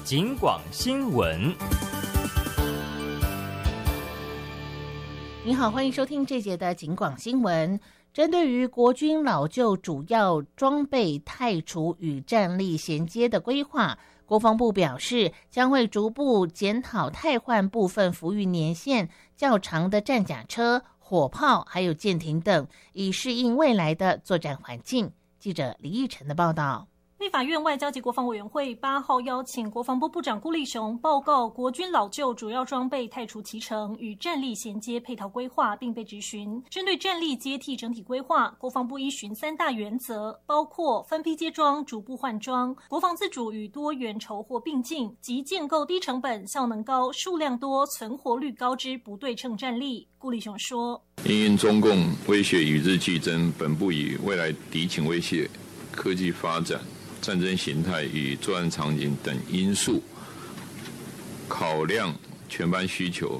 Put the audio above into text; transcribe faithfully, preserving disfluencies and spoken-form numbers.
警广新闻。 你好，欢迎收听这节的警广新闻。针对于国军老旧主要装备汰除与战力衔接的规划，国防部表示将会逐步检讨汰换部分服役年限较长的战甲车、火炮还有舰艇等，以适应未来的作战环境。记者李义成的报道。 立法院外交及国防委员会八号邀请国防部部长顾立雄报告国军老旧主要装备汰除期程与战力衔接配套规划，并被质询。针对战力接替整体规划，国防部依循三大原则，包括分批接装、逐步换装、国防自主与多元筹获并进，及建构低成本、效能高、数量多、存活率高之不对称战力。顾立雄说： 因应中共威胁与日俱增，本部以未来敌情威胁、科技发展、战争形态与作战场景等因素，考量全班需求，